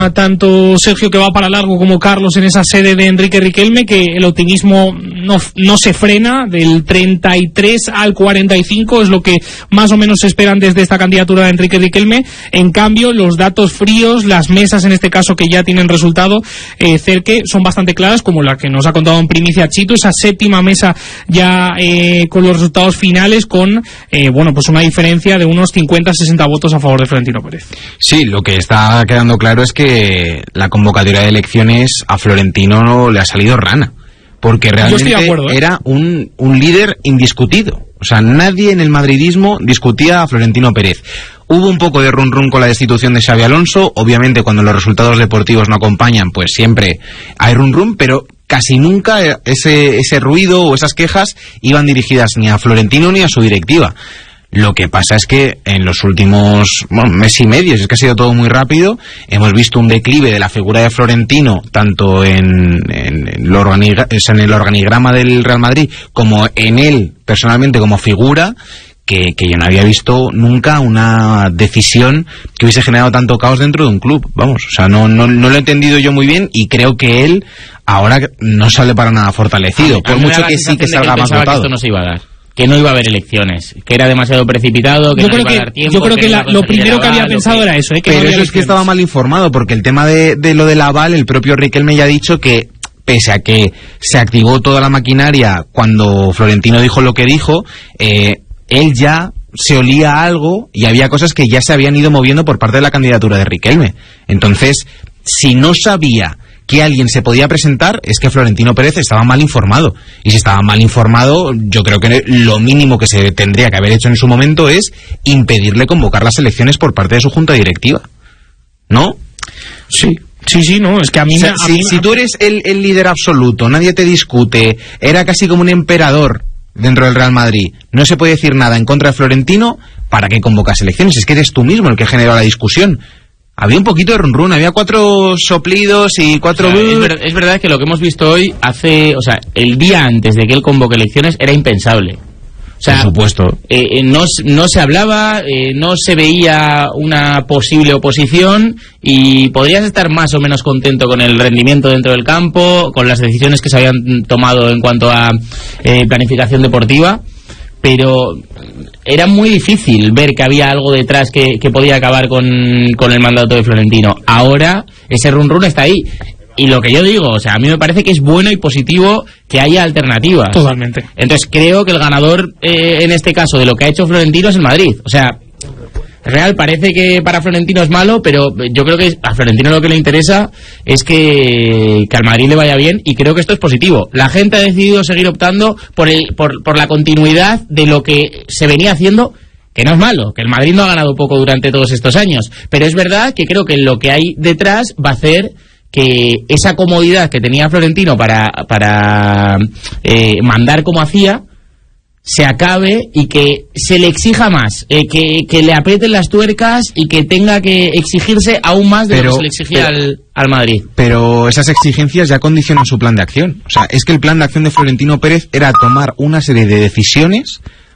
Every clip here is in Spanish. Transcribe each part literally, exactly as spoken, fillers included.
tanto Sergio, que va para largo, como Carlos en esa sede de Enrique Riquelme, que el optimismo no, no se frena. Del treinta y tres al cuarenta y cinco es lo que más o menos se esperan desde esta candidatura de Enrique Riquelme. En cambio, los datos fríos, las mesas en este caso que ya tienen resultado, eh, Cerque, son bastante claras, como la que nos ha contado en primicia Chito, esa séptima mesa ya eh, con los resultados finales, con eh, bueno, pues una diferencia de unos cincuenta a sesenta votos a favor de Florentino Pérez. Sí, lo que está quedando claro es que la convocatoria de elecciones a Florentino no le ha salido rana, porque realmente acuerdo, ¿eh? era un, un líder indiscutido. O sea, nadie en el madridismo discutía a Florentino Pérez. Hubo un poco de run run con la destitución de Xabi Alonso. Obviamente, cuando los resultados deportivos no acompañan, pues siempre hay run run, pero casi nunca ese, ese ruido o esas quejas iban dirigidas ni a Florentino ni a su directiva. Lo que pasa es que en los últimos bueno, mes y medio, es que ha sido todo muy rápido, hemos visto un declive de la figura de Florentino, tanto en, en, en, lo organigra, en el organigrama del Real Madrid, como en él personalmente como figura, que, que yo no había visto nunca una decisión que hubiese generado tanto caos dentro de un club. Vamos, o sea, no, no, no lo he entendido yo muy bien, y creo que él ahora no sale para nada fortalecido, a, por a mucho que sí que salga más votado. Que esto no se iba a dar, que no iba a haber elecciones, que era demasiado precipitado, que yo no creo iba que, a dar tiempo. Yo creo que, que la, lo primero que había pensado que... era eso, ¿eh? Que pero no eso es que estaba mal informado, porque el tema de, de lo del aval, el propio Riquelme ya ha dicho que, pese a que se activó toda la maquinaria cuando Florentino dijo lo que dijo, eh, él ya se olía algo y había cosas que ya se habían ido moviendo por parte de la candidatura de Riquelme. Entonces, si no sabía que alguien se podía presentar, es que Florentino Pérez estaba mal informado. Y si estaba mal informado, yo creo que lo mínimo que se tendría que haber hecho en su momento es impedirle convocar las elecciones por parte de su junta directiva, ¿no? Sí. Sí, sí, no, es que a mí... O sea, me, a si, mí si tú eres el, el líder absoluto, nadie te discute, era casi como un emperador dentro del Real Madrid, no se puede decir nada en contra de Florentino, ¿para qué convocas elecciones? Es que eres tú mismo el que generó la discusión. Había un poquito de run run, había cuatro soplidos y cuatro... O sea, es, ver, es verdad que lo que hemos visto hoy hace... O sea, el día antes de que él convoque elecciones era impensable. O sea, por supuesto. Eh, no, no se hablaba, eh, no se veía una posible oposición, y podrías estar más o menos contento con el rendimiento dentro del campo, con las decisiones que se habían tomado en cuanto a eh, planificación deportiva, pero era muy difícil ver que había algo detrás que, que podía acabar con, con el mandato de Florentino. Ahora ese run run está ahí. Y lo que yo digo, o sea, a mí me parece que es bueno y positivo que haya alternativas. Totalmente. Entonces creo que el ganador, eh, en este caso, de lo que ha hecho Florentino es el Madrid. O sea, Real parece que para Florentino es malo, pero yo creo que a Florentino lo que le interesa es que, que al Madrid le vaya bien, y creo que esto es positivo. La gente ha decidido seguir optando por, el, por, por la continuidad de lo que se venía haciendo, que no es malo, que el Madrid no ha ganado poco durante todos estos años, pero es verdad que creo que lo que hay detrás va a hacer que esa comodidad que tenía Florentino para, para eh, mandar como hacía se acabe, y que se le exija más, eh, que, que le aprieten las tuercas y que tenga que exigirse aún más de pero, lo que se le exigía pero, al, al Madrid. Pero esas exigencias ya condicionan su plan de acción. O sea, es que el plan de acción de Florentino Pérez era tomar una serie de decisiones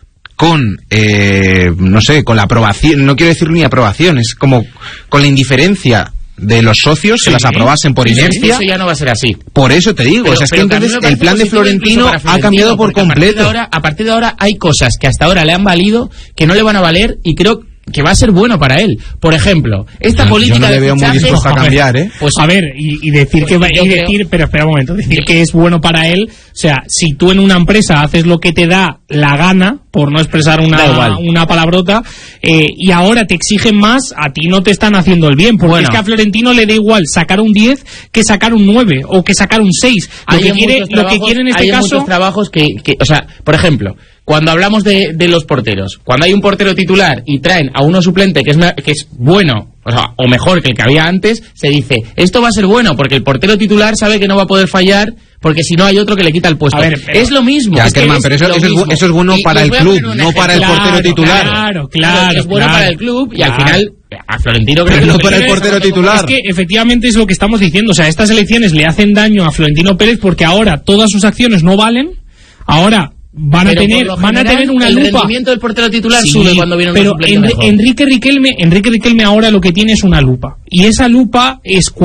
con, eh, no sé, con la aprobación, no quiero decir ni aprobación, es como con la indiferencia de los socios, sí, que las aprobasen por sí, inercia. Eso ya no va a ser así. Por eso te digo, pero, o sea, es que entonces el plan de Florentino, Florentino ha cambiado por completo. A partir, ahora, a partir de ahora hay cosas que hasta ahora le han valido que no le van a valer, y creo que va a ser bueno para él. Por ejemplo, esta yo, política yo no le de veo fichajes, muy dispuesto a cambiar, ¿eh? Pues a ver, y, y decir pues que va, y decir, creo, pero espera un momento, decir que es bueno para él, o sea, si tú en una empresa haces lo que te da la gana, por no expresar una, una palabrota, eh, y ahora te exigen más, a ti no te están haciendo el bien, porque bueno, es que a Florentino le da igual sacar un diez que sacar un nueve o que sacar un seis. Lo, que quiere, lo que quiere en este hay caso... muchos trabajos que, que, o sea, por ejemplo, cuando hablamos de, de los porteros, cuando hay un portero titular y traen a uno suplente que es, que es bueno, o sea, o mejor que el que había antes, se dice, esto va a ser bueno porque el portero titular sabe que no va a poder fallar, porque si no hay otro que le quita el puesto. A ver, pero, es lo mismo. Ya, es que Kerman, es pero eso, eso, es, eso es bueno y, para y el club, no para el claro, portero titular. Claro, claro. Es bueno claro, para el club, y claro, al final a Florentino creo pero que no para el portero titular. Es que efectivamente es lo que estamos diciendo. O sea, estas elecciones le hacen daño a Florentino Pérez porque ahora todas sus acciones no valen. Ahora van a pero tener van general, a tener una el lupa. El rendimiento del portero titular sí, sube cuando viene un pero suplente en, mejor. Enrique Riquelme Enrique Riquelme ahora lo que tiene es una lupa, y esa lupa es